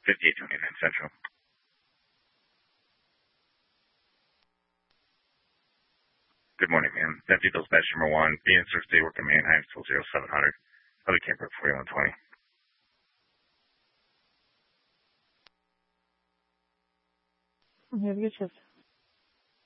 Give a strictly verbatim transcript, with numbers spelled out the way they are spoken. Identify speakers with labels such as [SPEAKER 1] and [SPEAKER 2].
[SPEAKER 1] fifty-eight twenty-nine Central. Good morning, ma'am. Deputy Bills Badge number one. Being served today working Manheim, still zero seven hundred. Other camper forty-one twenty.
[SPEAKER 2] Have a good shift.